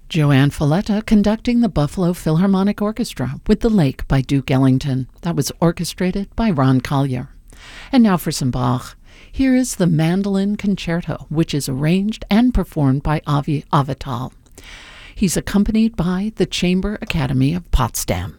Joanne Folletta conducting the Buffalo Philharmonic Orchestra with The Lake by Duke Ellington. That was orchestrated by Ron Collier. And now for some Bach. Here is the Mandolin Concerto, which is arranged and performed by Avi Avital. He's accompanied by the Chamber Academy of Potsdam.